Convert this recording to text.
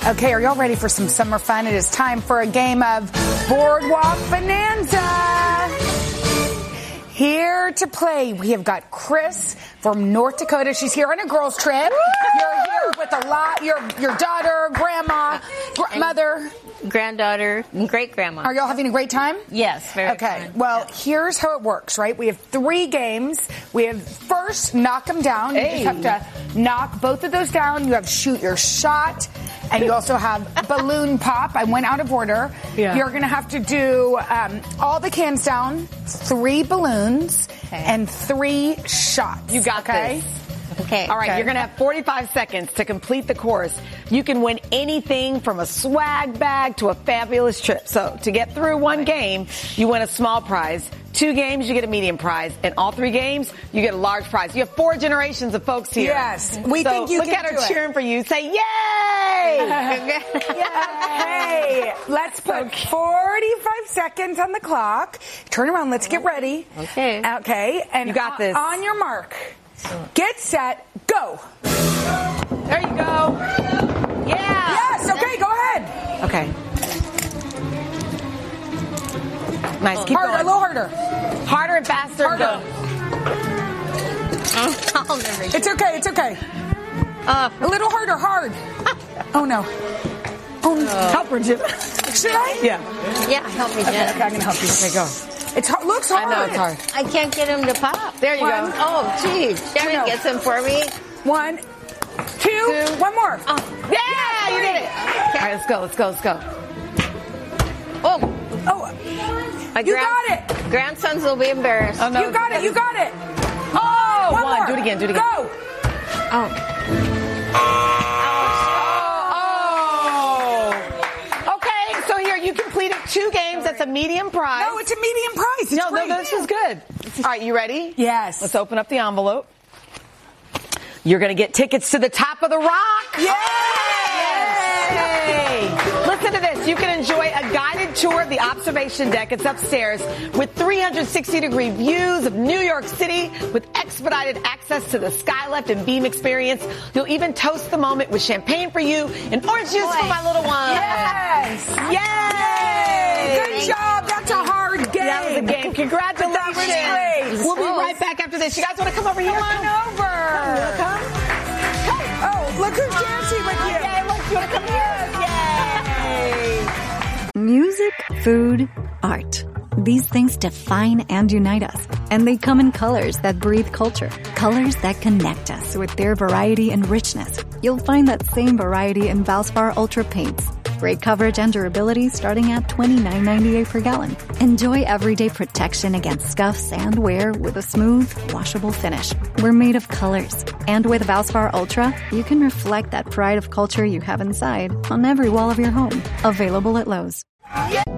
Okay, are y'all ready for some summer fun? It is time for a game of Boardwalk Bonanza. Here to play, we have got Chris from North Dakota. She's here on a girls' trip. You're here with your daughter, grandma, mother, granddaughter, and great-grandma. Are y'all having a great time? Yes, very Okay, fun. well, here's how it works, right? We have 3 games. We have first, knock them down. You just have to knock both of those down. You have shoot your shot. And you also have balloon pop. I went out of order. Yeah. You're going to have to do all the cans down, 3 balloons, and 3 shots. You got this. Okay. All right, you're going to have 45 seconds to complete the course. You can win anything from a swag bag to a fabulous trip. So to get through 1 game, you win a small prize. 2 games, you get a medium prize. And all 3 games, you get a large prize. You have 4 generations of folks here. Yes. We think you look can at her do cheering for you. Say, yay! Hey, let's put 45 seconds on the clock. Turn around. Let's get ready. Okay. Okay. And you got this. On your mark. Get set. Go. There you go. Yeah. Yes. Okay. Go ahead. Okay. Nice. Keep Harder. going. A little harder. Harder and faster. Harder. Go. I'll never do It's okay. It's okay. A little harder. Hard. Oh no. Oh no. Help her, Jim. Should I? Yeah. Yeah, help me, Jen. Okay, I'm gonna help you. Okay, go. It looks hard. I know it's hard. I can't get him to pop. There you go. Oh, geez. Shannon gets him for me. 1, 2. One more. Yeah, you did it. All right, let's go. Let's go. Let's go. Oh, Oh, you got it. Grandsons will be embarrassed. Oh, no. You got it. You got it. Oh, One more. Do it again. Do it again. Go. Oh. Okay, so here you completed 2 games. That's a medium prize. No, it's a medium prize. It's No, great. this is good. All right, you ready? Yes. Let's open up the envelope. You're going to get tickets to the Top of the Rock. Yay! Yay! Listen to this. You can enjoy a guided tour of the observation deck. It's upstairs with 360-degree views of New York City with expedited access to the Skylift and Beam experience. You'll even toast the moment with champagne for you and orange juice for my little one. Yes. Yay! Good job. That's a hard game. That was a game. Congratulations. That was great. We'll be right back after this. You guys want to come over here? Come on over. Come. Oh, look who's dancing with you. Okay, look, you want to come here? Yay! Music, food, art. These things define and unite us. And they come in colors that breathe culture. Colors that connect us with their variety and richness. You'll find that same variety in Valspar Ultra paints. Great coverage and durability starting at $29.98 per gallon. Enjoy everyday protection against scuffs and wear with a smooth, washable finish. We're made of colors. And with Valspar Ultra, you can reflect that pride of culture you have inside on every wall of your home. Available at Lowe's. Yeah.